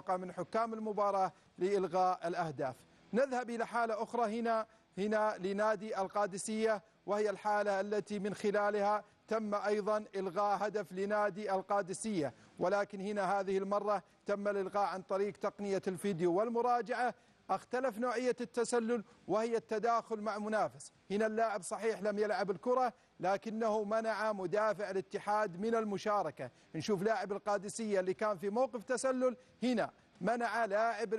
الموقع من حكام المباراة لإلغاء الأهداف. نذهب إلى حالة أخرى هنا لنادي القادسية، وهي الحالة التي من خلالها تم أيضا إلغاء هدف لنادي القادسية، ولكن هنا هذه المرة تم الإلغاء عن طريق تقنية الفيديو والمراجعة. اختلف نوعية التسلل وهي التداخل مع منافس. هنا اللاعب صحيح لم يلعب الكرة، لكنه منع مدافع الاتحاد من المشاركة. نشوف لاعب القادسية اللي كان في موقف تسلل، هنا منع لاعب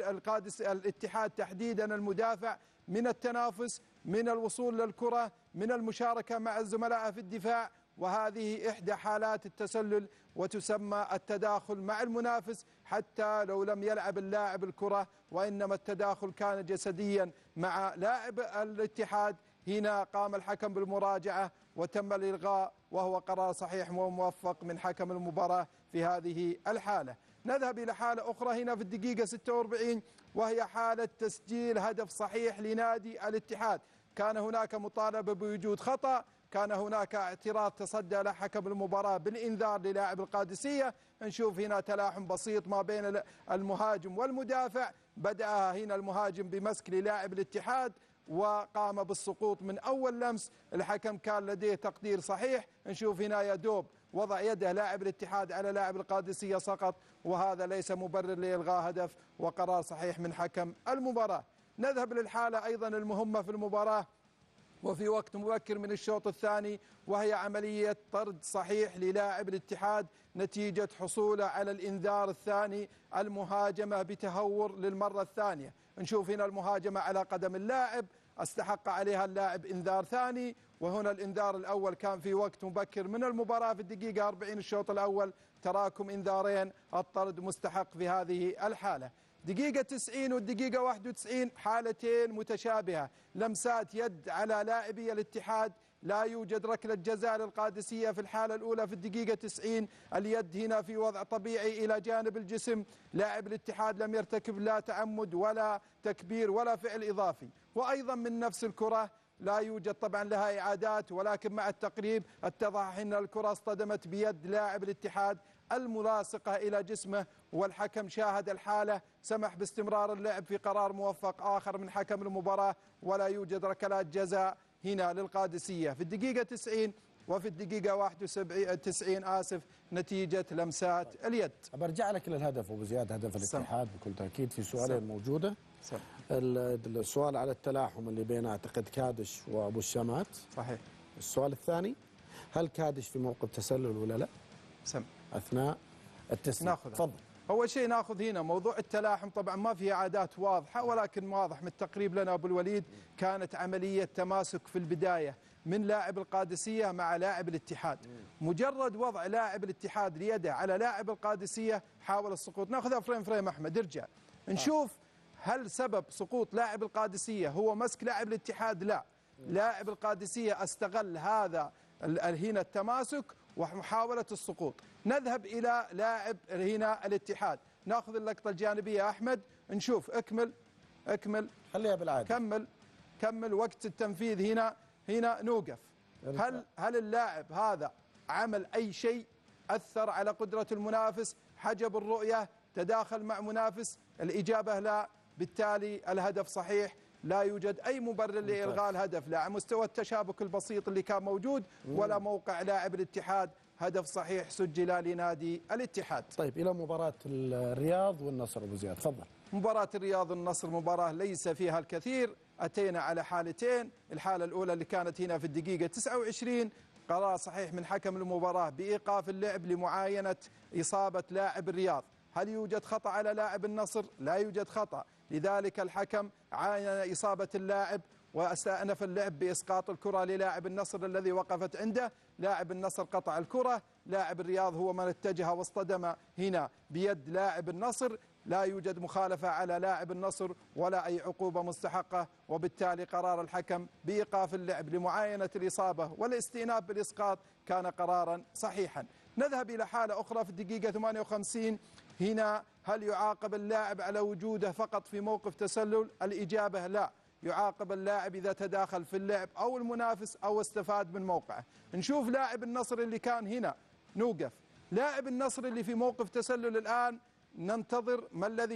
الاتحاد تحديدا المدافع من التنافس، من الوصول للكرة، من المشاركة مع الزملاء في الدفاع. وهذه إحدى حالات التسلل وتسمى التداخل مع المنافس، حتى لو لم يلعب اللاعب الكرة وإنما التداخل كان جسديا مع لاعب الاتحاد. هنا قام الحكم بالمراجعة وتم الإلغاء، وهو قرار صحيح وموفق من حكم المباراة في هذه الحالة. نذهب إلى حالة أخرى هنا في الدقيقة 46، وهي حالة تسجيل هدف صحيح لنادي الاتحاد. كان هناك مطالبة بوجود خطأ، كان هناك اعتراض تصدى له حكم المباراة بالإنذار للاعب القادسية. نشوف هنا تلاحم بسيط ما بين المهاجم والمدافع، بدأ هنا المهاجم بمسك للاعب الاتحاد وقام بالسقوط من أول لمس. الحكم كان لديه تقدير صحيح. نشوف هنا يدوب وضع يده لاعب الاتحاد على لاعب القادسية سقط، وهذا ليس مبرر لإلغاء هدف، وقرار صحيح من حكم المباراة. نذهب للحالة أيضا المهمة في المباراة وفي وقت مبكر من الشوط الثاني، وهي عملية طرد صحيح للاعب الاتحاد نتيجة حصوله على الإنذار الثاني، المهاجمة بتهور للمرة الثانية. نشوف هنا المهاجمة على قدم اللاعب، استحق عليها اللاعب إنذار ثاني، وهنا الإنذار الأول كان في وقت مبكر من المباراة في الدقيقة 40 الشوط الأول، تراكم إنذارين، الطرد مستحق في هذه الحالة. دقيقة 90 والدقيقة 91 حالتين متشابهة، لمسات يد على لاعبي الاتحاد، لا يوجد ركلة جزاء للقادسية في الحالة الأولى في الدقيقة 90. اليد هنا في وضع طبيعي إلى جانب الجسم، لاعب الاتحاد لم يرتكب لا تعمد ولا تكبير ولا فعل إضافي. وأيضا من نفس الكرة لا يوجد طبعا لها إعادات، ولكن مع التقريب اتضح أن الكرة اصطدمت بيد لاعب الاتحاد الملاصقة إلى جسمه، والحكم شاهد الحالة، سمح باستمرار اللعب في قرار موفق آخر من حكم المباراة، ولا يوجد ركلات جزاء هنا للقادسية في الدقيقة 90 وفي الدقيقة 91 نتيجة لمسات اليد. برجع لك للهدف أبو زياد، هدف الاتحاد بكل تأكيد في سؤالين موجودة. السؤال على التلاحم اللي بين أعتقد كادش وأبو الشمات، صحيح. السؤال الثاني، هل كادش في موقف تسلل ولا لا؟ أثناء التسليم. تفضل. أول شيء ناخذ هنا موضوع التلاحم، طبعا ما فيها عادات واضحة، ولكن واضح من التقريب لنا أبو الوليد كانت عملية تماسك في البداية من لاعب القادسية مع لاعب الاتحاد. مجرد وضع لاعب الاتحاد ليده على لاعب القادسية حاول السقوط. ناخذها فريم أحمد، ارجع نشوف هل سبب سقوط لاعب القادسية هو مسك لاعب الاتحاد؟ لا، لاعب القادسية استغل هذا هنا التماسك ومحاولة السقوط. نذهب إلى لاعب هنا الاتحاد، ناخذ اللقطة الجانبية أحمد، نشوف اكمل خليها بالعادة، كمل وقت التنفيذ. هنا نوقف. هل اللاعب هذا عمل أي شيء أثر على قدرة المنافس، حجب الرؤية، تداخل مع منافس؟ الإجابة لا، بالتالي الهدف صحيح، لا يوجد أي مبرر لإلغاء الهدف، لا على مستوى التشابك البسيط اللي كان موجود ولا موقع لاعب الاتحاد. هدف صحيح سجل لنادي الاتحاد. طيب إلى مباراة الرياض والنصر أبو زياد، تفضل. مباراة الرياض والنصر مباراة ليس فيها الكثير، أتينا على حالتين. الحالة الأولى اللي كانت هنا في الدقيقة 29، قرار صحيح من حكم المباراة بإيقاف اللعب لمعاينة إصابة لاعب الرياض. هل يوجد خطأ على لاعب النصر؟ لا يوجد خطأ، لذلك الحكم عاين إصابة اللاعب واستأنف اللعب بإسقاط الكرة للاعب النصر الذي وقفت عنده. لاعب النصر قطع الكرة، لاعب الرياض هو من اتجه واصطدم هنا بيد لاعب النصر. لا يوجد مخالفة على لاعب النصر ولا أي عقوبة مستحقة، وبالتالي قرار الحكم بإيقاف اللعب لمعاينة الإصابة والاستئناف بالإسقاط كان قرارا صحيحا. نذهب إلى حالة أخرى في الدقيقة 58. هنا هل يعاقب اللاعب على وجوده فقط في موقف تسلل؟ الإجابة لا، يعاقب اللاعب إذا تداخل في اللعب أو المنافس أو استفاد من موقعه. نشوف لاعب النصر اللي كان هنا، نوقف لاعب النصر اللي في موقف تسلل الآن، ننتظر ما الذي